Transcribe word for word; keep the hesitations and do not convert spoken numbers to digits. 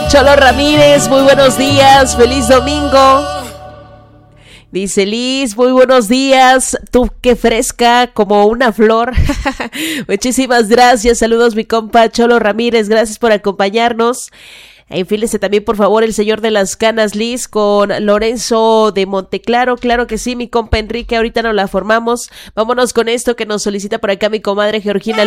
Cholo Ramírez, muy buenos días, feliz domingo. Dice Liz, muy buenos días, tú qué fresca como una flor. Muchísimas gracias, saludos mi compa Cholo Ramírez, gracias por acompañarnos. Enfílese también por favor el señor de las canas Liz con Lorenzo de Monteclaro, claro que sí mi compa Enrique, ahorita nos la formamos. Vámonos con esto que nos solicita por acá mi comadre Georgina